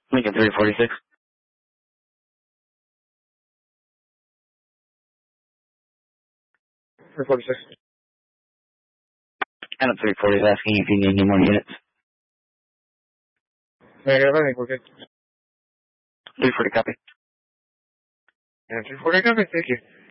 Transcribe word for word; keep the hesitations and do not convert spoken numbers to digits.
Lincoln three forty-six. three forty-six. And up three forty is asking if you need any more units. Negative, I think we're good. three forty copy. And three forty copy, thank you.